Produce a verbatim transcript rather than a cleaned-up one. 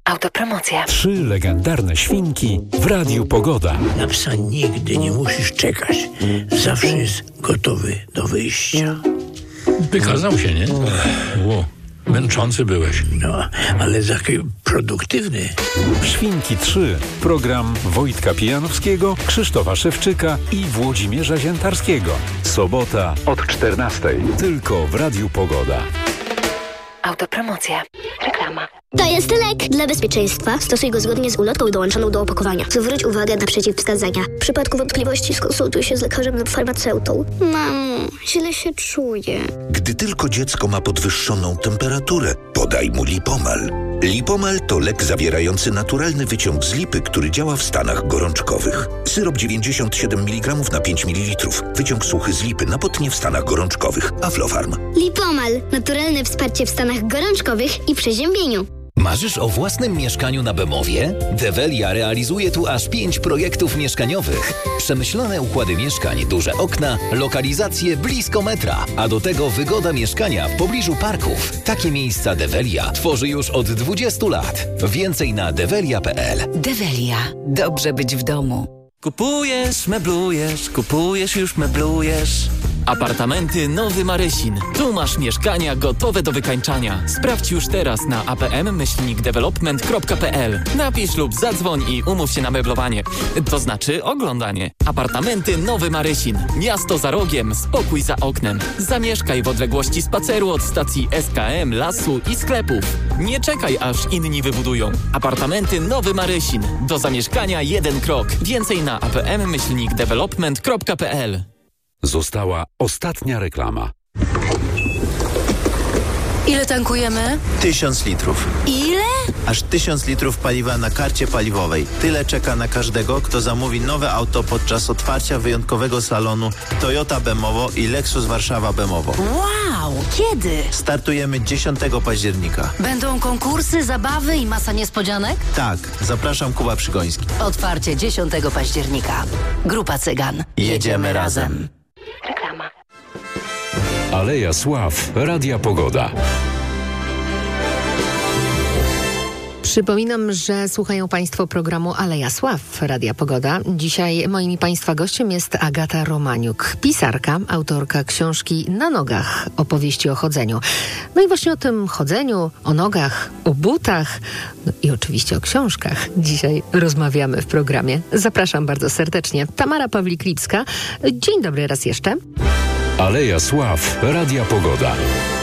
Autopromocja. Trzy legendarne świnki w Radiu Pogoda. Na psa nigdy nie musisz czekać. Zawsze jest gotowy do wyjścia. Wykazał się, nie? Ło, męczący byłeś. No, ale taki produktywny. Świnki trzy. Program Wojtka Pijanowskiego, Krzysztofa Szewczyka i Włodzimierza Ziętarskiego. Sobota od czternastej. Tylko w Radiu Pogoda. Autopromocja. Reklama. To jest lek. Dla bezpieczeństwa stosuj go zgodnie z ulotką dołączoną do opakowania. Zwróć uwagę na przeciwwskazania. W przypadku wątpliwości skonsultuj się z lekarzem lub farmaceutą. Mamo, źle się czuję. Gdy tylko dziecko ma podwyższoną temperaturę, podaj mu Lipomal. Lipomal to lek zawierający naturalny wyciąg z lipy, który działa w stanach gorączkowych. Syrop dziewięćdziesiąt siedem miligramów na pięć mililitrów. Wyciąg suchy z lipy na potnie w stanach gorączkowych. Aflofarm. Lipomal. Naturalne wsparcie w stanach gorączkowych i przeziębieniu. Marzysz o własnym mieszkaniu na Bemowie? Develia realizuje tu aż pięć projektów mieszkaniowych. Przemyślane układy mieszkań, duże okna, lokalizacje blisko metra, a do tego wygoda mieszkania w pobliżu parków. Takie miejsca Develia tworzy już od dwudziestu lat. Więcej na develia kropka p l. Develia. Dobrze być w domu. Kupujesz, meblujesz, kupujesz, już meblujesz. Apartamenty Nowy Marysin. Tu masz mieszkania gotowe do wykańczania. Sprawdź już teraz na a p m myślnik development kropka p l. Napisz lub zadzwoń i umów się na meblowanie. To znaczy oglądanie. Apartamenty Nowy Marysin. Miasto za rogiem, spokój za oknem. Zamieszkaj w odległości spaceru od stacji S K M, lasu i sklepów. Nie czekaj, aż inni wybudują. Apartamenty Nowy Marysin. Do zamieszkania jeden krok. Więcej na a p m myślnik development kropka p l. Została ostatnia reklama. Ile tankujemy? Tysiąc litrów. Ile? Aż tysiąc litrów paliwa na karcie paliwowej. Tyle czeka na każdego, kto zamówi nowe auto podczas otwarcia wyjątkowego salonu Toyota Bemowo i Lexus Warszawa Bemowo. Wow! Kiedy? Startujemy dziesiątego października. Będą konkursy, zabawy i masa niespodzianek? Tak, zapraszam, Kuba Przygoński. Otwarcie dziesiątego października. Grupa Cygan. Jedziemy, Jedziemy razem. Reklama. Aleja Sław Radia Pogoda. Przypominam, że słuchają Państwo programu Aleja Sław Radia Pogoda. Dzisiaj moim i Państwa gościem jest Agata Romaniuk, pisarka, autorka książki Na nogach, opowieści o chodzeniu. No i właśnie o tym chodzeniu, o nogach, o butach, no i oczywiście o książkach dzisiaj rozmawiamy w programie. Zapraszam bardzo serdecznie. Tamara Pawlik-Lipska. Dzień dobry raz jeszcze. Aleja Sław Radia Pogoda.